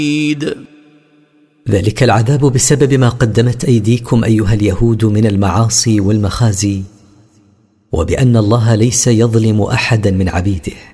ذلك العذاب بسبب ما قدمت أيديكم أيها اليهود من المعاصي والمخازي، وبأن الله ليس يظلم أحدا من عبيده.